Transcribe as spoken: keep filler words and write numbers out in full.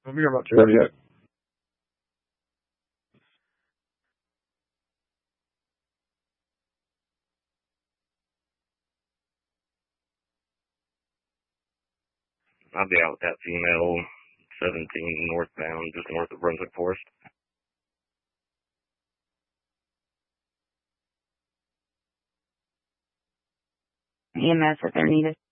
I'll be here about two. Where are you at? I'll be out with that female, seventeen northbound, just north of Brunswick Forest. E M S if they're needed.